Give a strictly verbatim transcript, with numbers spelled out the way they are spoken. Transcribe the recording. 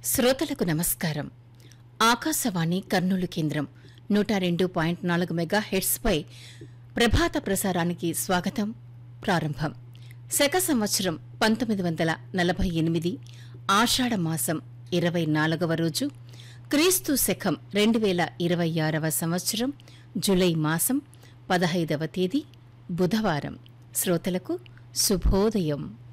శ్రోతలకు నమస్కారం. ఆకాశవాణి కర్నూలు కేంద్రం నూట రెండు పాయింట్ నాలుగు మెగా హెర్ట్స్పై ప్రభాత ప్రసారానికి స్వాగతం. ప్రారంభం. శక సంవత్సరం పంతొమ్మిది వందల నలభై ఎనిమిది ఆషాఢ మాసం ఇరవై నాలుగవ రోజు, క్రీస్తు శకం రెండు వేల ఇరవై ఆరవ సంవత్సరం జులై మాసం పదహైదవ తేదీ బుధవారం. శ్రోతలకు శుభోదయం.